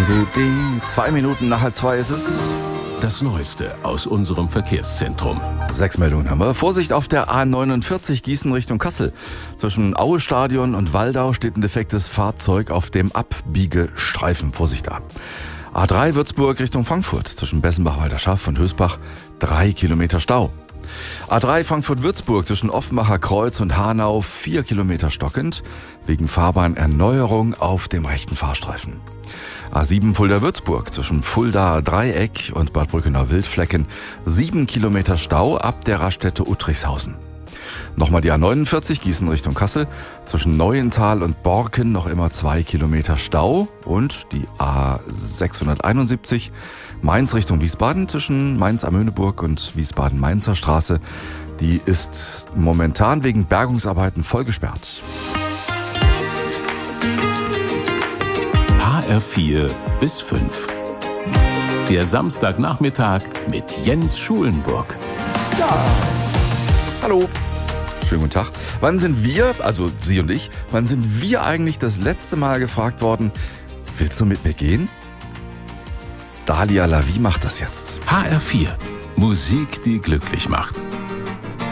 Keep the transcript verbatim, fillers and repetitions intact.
Zwei Minuten nach halb zwei ist es. Das Neueste aus unserem Verkehrszentrum. Sechs Meldungen haben wir. Vorsicht auf der A neunundvierzig Gießen Richtung Kassel. Zwischen Aue-Stadion und Waldau steht ein defektes Fahrzeug auf dem Abbiegestreifen. Vorsicht da. A drei Würzburg Richtung Frankfurt. Zwischen Bessenbach-Walderschaft und Hösbach drei Kilometer Stau. A drei Frankfurt-Würzburg zwischen Offenbacher Kreuz und Hanau vier Kilometer stockend. Wegen Fahrbahnerneuerung auf dem rechten Fahrstreifen. A sieben Fulda-Würzburg zwischen Fuldaer Dreieck und Bad Brückenau-Wildflecken sieben Kilometer Stau ab der Raststätte Uttrichshausen. Nochmal die A neunundvierzig Gießen Richtung Kassel zwischen Neuental und Borken noch immer zwei Kilometer Stau und die A sechshunderteinundsiebzig Mainz Richtung Wiesbaden zwischen Mainz am Möhneburg und Wiesbaden-Mainzer Straße. Die ist momentan wegen Bergungsarbeiten voll gesperrt. H R vier bis fünf. Der Samstagnachmittag mit Jens Schulenburg. Ja. Hallo. Schönen guten Tag. Wann sind wir, also Sie und ich, wann sind wir eigentlich das letzte Mal gefragt worden, willst du mit mir gehen? Dalia Lavi macht das jetzt. H R vier. Musik, die glücklich macht.